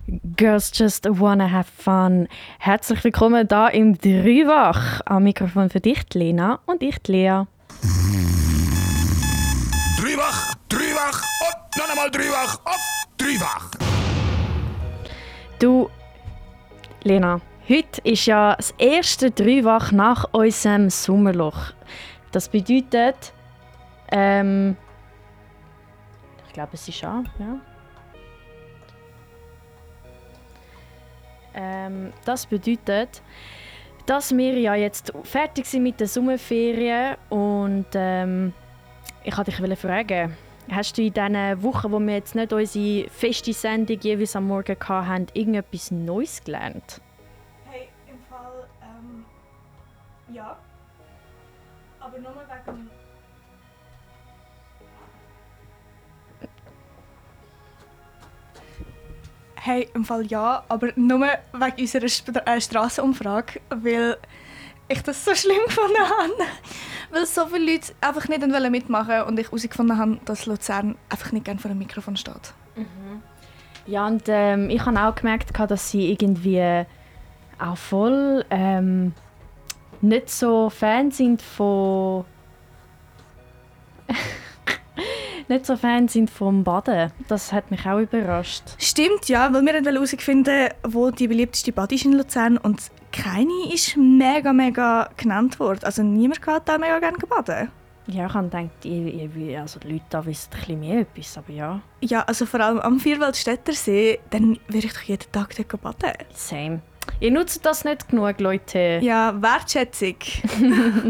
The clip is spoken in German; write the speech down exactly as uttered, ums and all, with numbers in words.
Girls just wanna have fun. Herzlich willkommen da im Drei-Wach. Am Mikrofon für dich, die Lena, und ich, die Lea. Drei-Wach, Drei-Wach und noch einmal Drei-Wach und Drei-Wach. Du, Lena, heute ist ja das erste Drei-Wach nach unserem Sommerloch. Das bedeutet, ähm, ich glaube, es ist an, ja. Ähm, das bedeutet, dass wir ja jetzt fertig sind mit den Sommerferien und ähm, ich wollte dich fragen, hast du in diesen Wochen, wo wir jetzt nicht unsere feste Sendung jeweils am Morgen hatten, irgendetwas Neues gelernt? Hey, im Fall, ähm, ja. Aber nur wegen... Hey, im Fall ja, aber nur wegen unserer Sp- äh, Strassenumfrage, weil ich das so schlimm gefunden habe. Weil so viele Leute einfach nicht mitmachen wollten und ich herausgefunden habe, dass Luzern einfach nicht gerne vor dem Mikrofon steht. Mhm. Ja, und ähm, ich habe auch gemerkt, dass sie irgendwie auch voll ähm, nicht so Fan sind von... nicht so Fan sind vom Baden. Das hat mich auch überrascht. Stimmt, ja, weil wir herausfinden wollten, wo die beliebteste Bad ist in Luzern und keine ist mega, mega genannt worden. Also niemand hat da mega gerne baden. Ja, ich habe gedacht, ich, ich, also die Leute da wissen ein bisschen mehr etwas, aber ja. Ja, also vor allem am Vierwaldstättersee, dann würde ich doch jeden Tag dort baden. Same. Ihr nutzt das nicht genug, Leute. Ja, Wertschätzung.